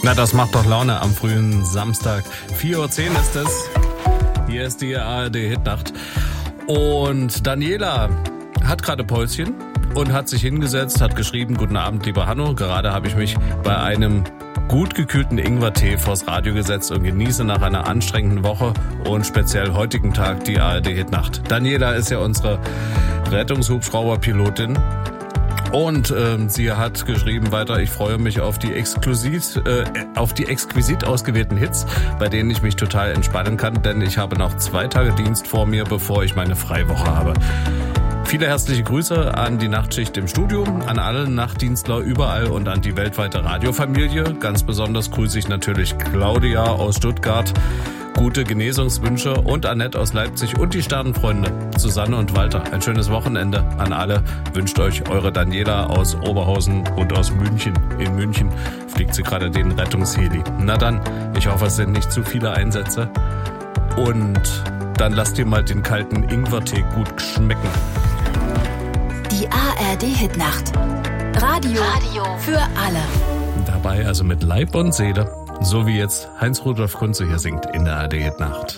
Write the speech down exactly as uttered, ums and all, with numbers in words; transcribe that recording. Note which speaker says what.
Speaker 1: Na, das macht doch Laune am frühen Samstag. vier Uhr zehn ist es. Hier ist die A R D-Hitnacht. Und Daniela hat gerade Päuschen und hat sich hingesetzt, hat geschrieben, guten Abend, lieber Hanno. Gerade habe ich mich bei einem gut gekühlten Ingwertee vors Radio gesetzt und genieße nach einer anstrengenden Woche und speziell heutigen Tag die A R D-Hitnacht. Daniela ist ja unsere Rettungshubschrauberpilotin. Und ähm, sie hat geschrieben weiter, ich freue mich auf die exklusiv, äh, auf die exquisit ausgewählten Hits, bei denen ich mich total entspannen kann, denn ich habe noch zwei Tage Dienst vor mir, bevor ich meine Freiwoche habe. Viele herzliche Grüße an die Nachtschicht im Studio, an alle Nachtdienstler überall und an die weltweite Radiofamilie. Ganz besonders grüße ich natürlich Claudia aus Stuttgart. Gute Genesungswünsche und Annette aus Leipzig und die Sternenfreunde Susanne und Walter. Ein schönes Wochenende an alle. Wünscht euch eure Daniela aus Oberhausen und aus München. In München fliegt sie gerade den Rettungsheli. Na dann, ich hoffe, es sind nicht zu viele Einsätze. Und dann lasst ihr mal den kalten Ingwertee gut schmecken.
Speaker 2: Die A R D-Hitnacht. Radio, Radio für alle.
Speaker 1: Dabei also mit Leib und Seele. So wie jetzt Heinz-Rudolf Kunze hier singt in der A R D-Hitnacht.